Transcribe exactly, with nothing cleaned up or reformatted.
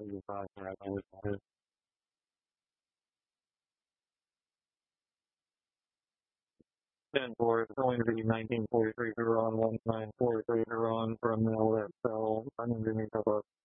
ten four, it's going to be nineteen forty-three Huron, one nine four three Huron from the L S L, underneath of us.